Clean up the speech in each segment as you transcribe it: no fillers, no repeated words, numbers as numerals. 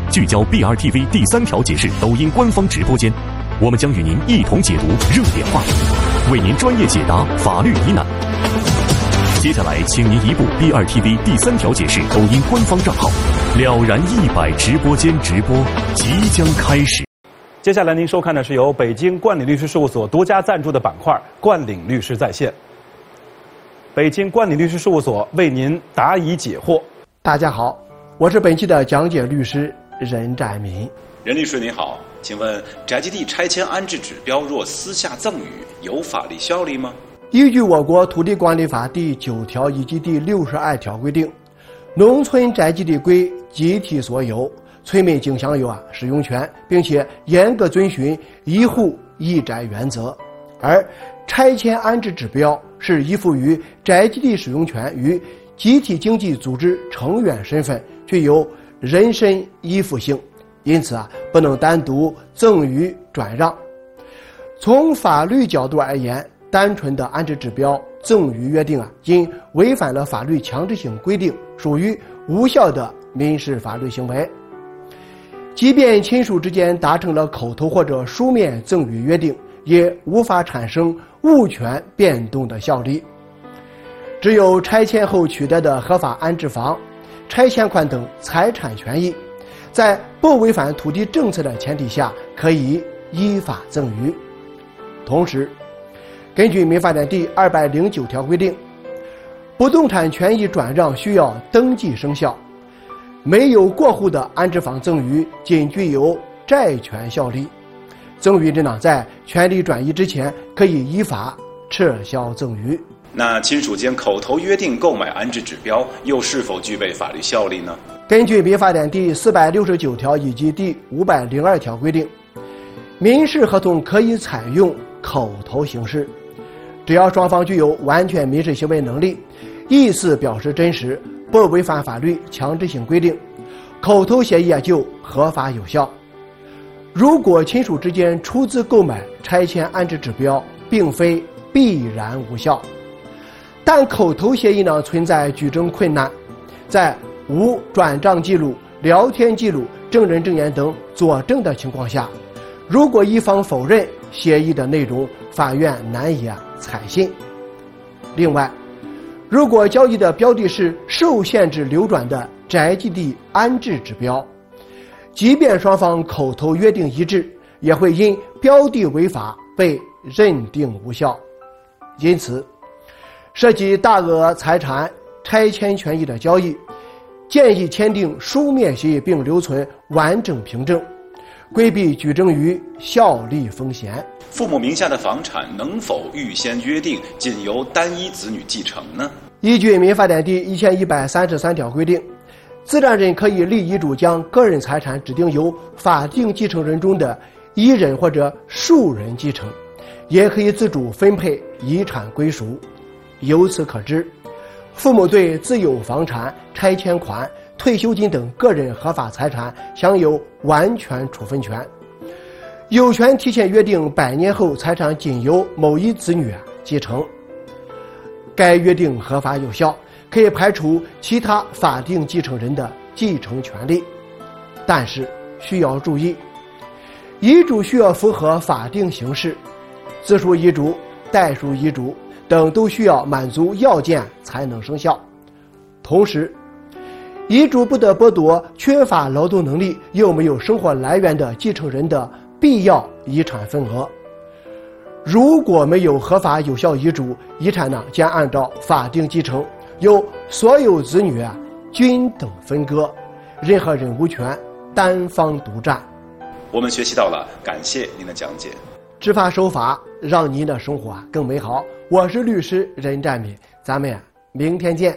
聚焦 BRTV 第3条解释抖音官方直播间，我们将与您一同解读热点话题，为您专业解答法律疑难。接下来，请您移步 BRTV 第3条解释抖音官方账号，了然100直播间直播即将开始。 接下来您收看的是由北京冠领律师事务所独家赞助的板块“冠领律师在线”。北京冠领律师事务所为您答疑解惑。 大家好，我是本期的讲解律师任占民。 任律师您好，请问宅基地拆迁安置指标若私下赠与，有法律效力吗？ 依据我国土地管理法第9条以及第62条规定，农村宅基地归集体所有，村民均享有使用权，并且严格遵循一户一宅原则。而拆迁安置指标是依附于宅基地使用权与集体经济组织成员身份，具有人身依附性，因此不能单独赠与转让。从法律角度而言，单纯的安置指标赠与约定因违反了法律强制性规定，属于无效的民事法律行为。即便亲属之间达成了口头或者书面赠与约定，也无法产生物权变动的效力。只有拆迁后取得的合法安置房、拆迁款等财产权益，在不违反土地政策的前提下，可以依法赠与。同时，根据民法典第209条规定，不动产权益转让需要登记生效，没有过户的安置房赠与仅具有债权效力。赠与人在权利转移之前，可以依法撤销赠与。 那亲属间口头约定购买安置指标，又是否具备法律效力呢？ 根据民法典第469条以及第502条规定，民事合同可以采用口头形式，只要双方具有完全民事行为能力，意思表示真实，不违反法律强制性规定，口头协议就合法有效。如果亲属之间出资购买拆迁安置指标，并非必然无效，但口头协议存在举证困难，在无转账记录、聊天记录、证人证言等佐证的情况下，如果一方否认协议的内容，法院难以采信。另外，如果交易的标的是受限制流转的宅基地安置指标，即便双方口头约定一致，也会因标的违法被认定无效。因此，涉及大额财产拆迁权益的交易，建议签订书面协议并留存完整凭证，规避举证于效力风险。 父母名下的房产能否预先约定仅由单一子女继承呢？ 依据民法典第1133条规定，自然人可以立遗嘱将个人财产指定由法定继承人中的一人或者数人继承，也可以自主分配遗产归属。由此可知，父母对自有房产、拆迁款、退休金等个人合法财产享有完全处分权，有权提前约定100年后财产仅由某一子女继承。该约定合法有效，可以排除其他法定继承人的继承权利。但是需要注意，遗嘱需要符合法定形式，自书遗嘱、代书遗嘱等都需要满足要件才能生效。同时，遗嘱不得剥夺缺乏劳动能力又没有生活来源的继承人的必要遗产份额。如果没有合法有效遗嘱，遗产将按照法定继承，由所有子女均等分割，任何人无权单方独占。 我们学习到了，感谢您的讲解。 知法守法，让您的生活更美好。我是律师任占民，咱们明天见。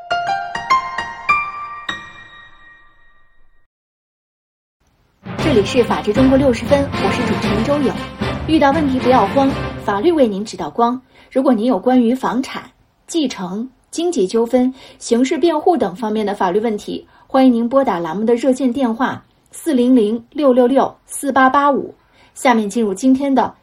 这里是法治中国60分，我是主持人周勇。遇到问题不要慌，法律为您指导光。如果您有关于房产、继承、经济纠纷、刑事辩护等方面的法律问题，欢迎您拨打栏目的热线电话400-666-4885。下面进入今天的